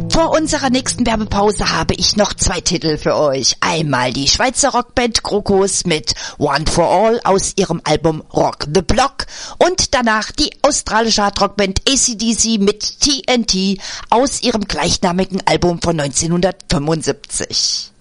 Vor unserer nächsten Werbepause habe ich noch 2 Titel für euch. Einmal die Schweizer Rockband Krokus mit One for All aus ihrem Album Rock the Block und danach die australische Hardrockband AC/DC mit TNT aus ihrem gleichnamigen Album von 1975.